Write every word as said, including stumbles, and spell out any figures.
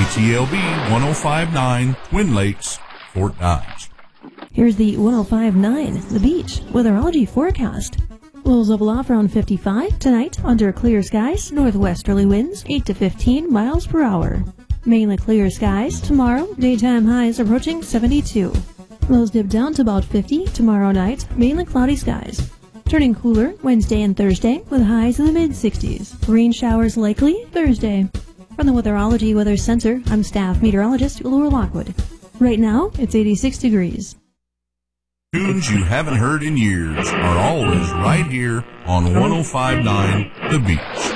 T L B one oh five point nine, Twin Lakes, Fort Dodge. Here's the one oh five point nine, The Beach, weatherology forecast. Lows level off around fifty-five tonight under clear skies, northwesterly winds eight to fifteen miles per hour. Mainly clear skies tomorrow, daytime highs approaching seventy-two. Lows dip down to about fifty tomorrow night, mainly cloudy skies. Turning cooler Wednesday and Thursday with highs in the mid-sixties. Rain showers likely Thursday. From the Weatherology Weather Center, I'm staff meteorologist Laura Lockwood. Right now, it's eighty-six degrees. Tunes you haven't heard in years are always right here on one oh five point nine The Beach.